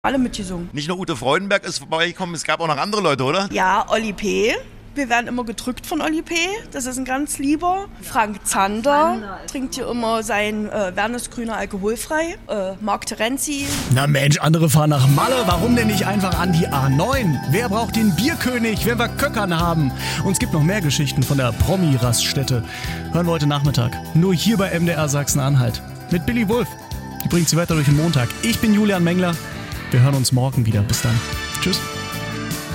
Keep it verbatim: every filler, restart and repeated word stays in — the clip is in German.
Alle mitgesungen. Nicht nur Ute Freudenberg ist vorbeigekommen, es gab auch noch andere Leute, oder? Ja, Olli P. Wir werden immer gedrückt von Olli P. Das ist ein ganz lieber. Frank Zander trinkt hier immer sein äh, Wernesgrüner alkoholfrei. Äh, Marc Terenzi. Na Mensch, andere fahren nach Malle. Warum denn nicht einfach an die A neun? Wer braucht den Bierkönig, wenn wir Köckern haben? Und es gibt noch mehr Geschichten von der Promi-Raststätte. Hören wir heute Nachmittag. Nur hier bei M D R Sachsen-Anhalt. Mit Billy Wolf. Die bringt Sie weiter durch den Montag. Ich bin Julian Mengler. Wir hören uns morgen wieder. Bis dann. Tschüss.